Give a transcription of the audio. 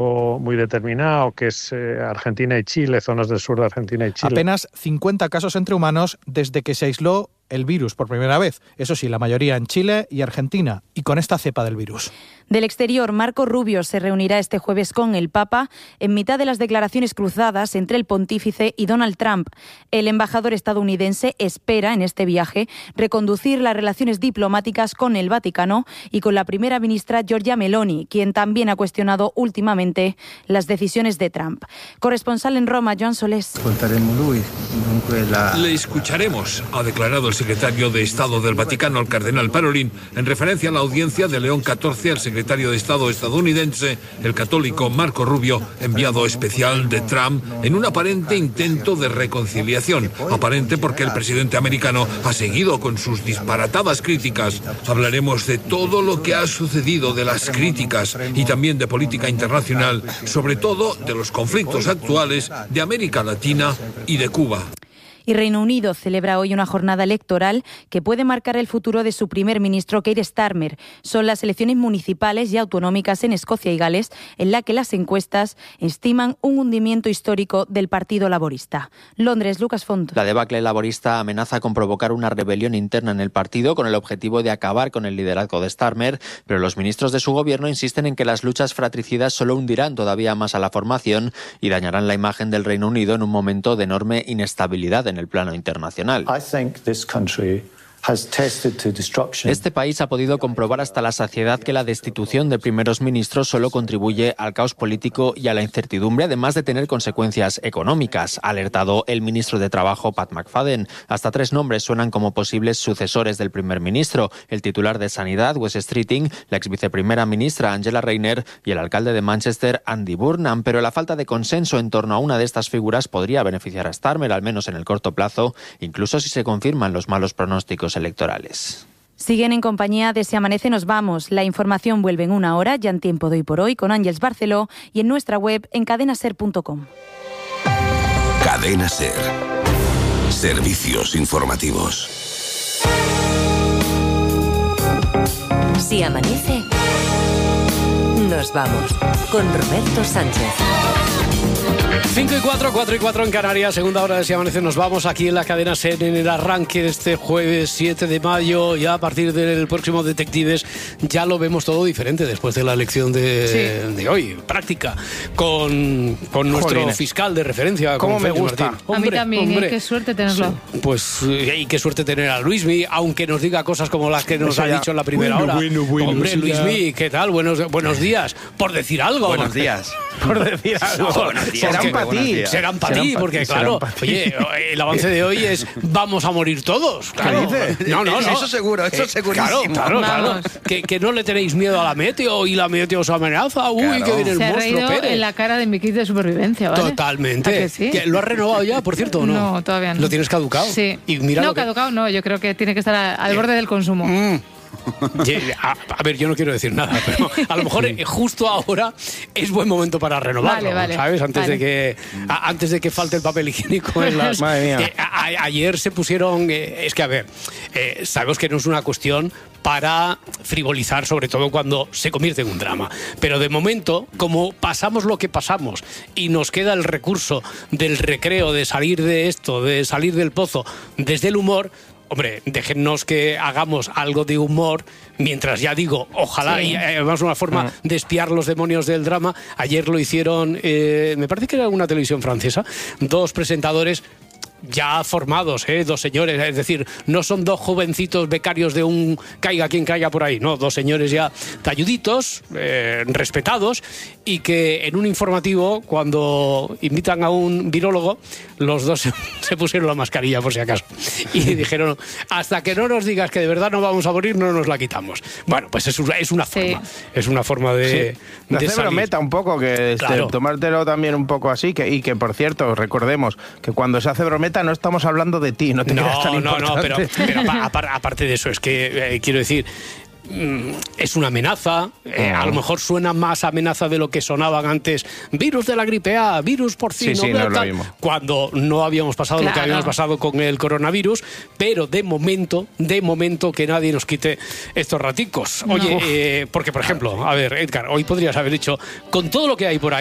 muy determinado, que es Argentina y Chile, zonas del sur de Argentina y Chile. Apenas 50 casos entre humanos desde que se aisló el virus por primera vez. Eso sí, la mayoría en Chile y Argentina, y con esta cepa del virus. Del exterior, Marco Rubio se reunirá este jueves con el Papa en mitad de las declaraciones cruzadas entre el pontífice y Donald Trump. El embajador estadounidense espera en este viaje reconducir las relaciones diplomáticas con el Vaticano y con la primera ministra Giorgia Meloni, quien también ha cuestionado últimamente las decisiones de Trump. Corresponsal en Roma, Joan Solés. Le escucharemos, ha declarado el secretario de Estado del Vaticano, el cardenal Parolin, en referencia a la audiencia de León XIV al secretario de Estado estadounidense, el católico Marco Rubio, enviado especial de Trump, en un aparente intento de reconciliación. Aparente porque el presidente americano ha seguido con sus disparatadas críticas. Hablaremos de todo lo que ha sucedido, de las críticas y también de política internacional, sobre todo de los conflictos actuales de América Latina y de Cuba. Y Reino Unido celebra hoy una jornada electoral que puede marcar el futuro de su primer ministro, Keir Starmer. Son las elecciones municipales y autonómicas en Escocia y Gales, en la que las encuestas estiman un hundimiento histórico del Partido Laborista. Londres, Lucas Font. La debacle laborista amenaza con provocar una rebelión interna en el partido con el objetivo de acabar con el liderazgo de Starmer, pero los ministros de su gobierno insisten en que las luchas fratricidas solo hundirán todavía más a la formación y dañarán la imagen del Reino Unido en un momento de enorme inestabilidad en el plano internacional. Este país ha podido comprobar hasta la saciedad que la destitución de primeros ministros solo contribuye al caos político y a la incertidumbre, además de tener consecuencias económicas, ha alertado el ministro de Trabajo, Pat McFadden. Hasta 3 nombres suenan como posibles sucesores del primer ministro: el titular de Sanidad, Wes Streeting, la ex viceprimera ministra, Angela Rayner, y el alcalde de Manchester, Andy Burnham. Pero la falta de consenso en torno a una de estas figuras podría beneficiar a Starmer, al menos en el corto plazo, incluso si se confirman los malos pronósticos electorales. Siguen en compañía de Si Amanece Nos Vamos. La información vuelve en 1 hora, ya en Tiempo de Hoy por Hoy, con Ángeles Barceló, y en nuestra web en cadenaser.com. Cadena Ser. Servicios informativos. Si amanece, nos vamos con Roberto Sánchez. 5 y 4, 4 y 4 en Canarias, segunda hora de Si Amanece Nos Vamos, aquí en la cadena SER, en el arranque de este jueves 7 de mayo, ya a partir del próximo Detectives, ya lo vemos todo diferente después de la elección de hoy, práctica, con nuestro fiscal de referencia. ¿Cómo me gusta? Hombre, a mí también, qué suerte tenerlo. Sí, pues, y qué suerte tener a Luismi, aunque nos diga cosas como las que nos ha dicho en la primera hora. Hombre, Luismi, ¿qué tal? Buenos días, por decir algo. Buenos días. Por decir algo. Buenos días. Serán para ti, porque claro, oye, el avance de hoy es vamos a morir todos. Claro. ¿Qué dices? No. Eso seguro, eso segurísimo. Claro. Que no le tenéis miedo a la meteo y la meteo os amenaza. Uy, claro. que viene el monstruo Pérez. Se ha reído en la cara de mi kit de supervivencia, ¿vale? Totalmente. ¿Que sí? ¿Lo has renovado ya, por cierto, o no? No, todavía no. ¿Lo tienes caducado? Sí. Y mira no, caducado no, yo creo que tiene que estar al borde del consumo. A ver, yo no quiero decir nada, pero a lo mejor justo ahora es buen momento para renovarlo, vale, ¿sabes? Antes de que falte el papel higiénico en las... Madre mía. Ayer se pusieron... es que, a ver, sabemos que no es una cuestión para frivolizar, sobre todo cuando se convierte en un drama. Pero de momento, como pasamos lo que pasamos y nos queda el recurso del recreo, de salir de esto, de salir del pozo desde el humor... Hombre, déjennos que hagamos algo de humor, mientras ya digo, ojalá, sí. Y además una forma de espiar los demonios del drama. Ayer lo hicieron, me parece que era una televisión francesa, 2 presentadores ya formados, 2 señores, es decir, no son 2 jovencitos becarios de un caiga quien caiga por ahí, no, 2 señores ya talluditos, respetados, y que en un informativo, cuando invitan a un virólogo, los 2 se pusieron la mascarilla por si acaso y dijeron, hasta que no nos digas que de verdad no vamos a morir, no nos la quitamos. Bueno, pues es una forma, es una forma de hacer brometa un poco, que claro. Tomártelo también un poco así, y que por cierto, recordemos que cuando se hace brometa no estamos hablando de ti, no te creas tan importante. pero aparte de eso, es que quiero decir, es una amenaza, a lo mejor suena más amenaza de lo que sonaban antes, virus de la gripe A, virus porcino, Sí, no es lo mismo. cuando no habíamos pasado lo que habíamos pasado con el coronavirus, pero de momento que nadie nos quite estos raticos. Oye, porque por ejemplo, a ver, Edgar, hoy podrías haber dicho, con todo lo que hay por ahí,